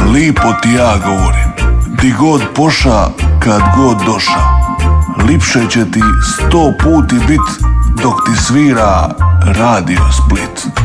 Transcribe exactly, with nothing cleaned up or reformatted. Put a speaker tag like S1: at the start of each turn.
S1: lipo ti ja govorim, di god poša, kad god doša, lipše će ti sto puti bit dok ti svira Radio Split.